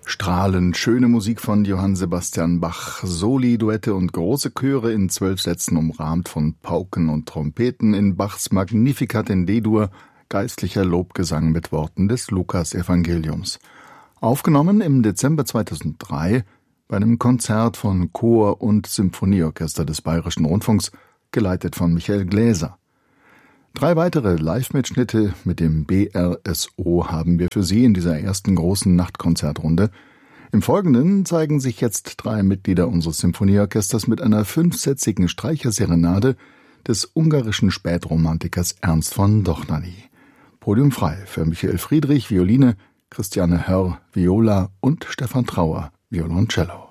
Strahlend schöne Musik von Johann Sebastian Bach, Soli, Duette und große Chöre in 12 Sätzen umrahmt von Pauken und Trompeten in Bachs Magnificat in D-Dur, geistlicher Lobgesang mit Worten des Lukas-Evangeliums. Aufgenommen im Dezember 2003 bei einem Konzert von Chor und Symphonieorchester des Bayerischen Rundfunks, geleitet von Michael Gläser. 3 weitere Live-Mitschnitte mit dem BRSO haben wir für Sie in dieser ersten großen Nachtkonzertrunde. Im Folgenden zeigen sich jetzt 3 Mitglieder unseres Symphonieorchesters mit einer 5-sätzigen Streicherserenade des ungarischen Spätromantikers Ernst von Dohnányi. Podium frei für Michael Friedrich, Violine, Christiane Hörr, Viola und Stefan Trauer, Violoncello.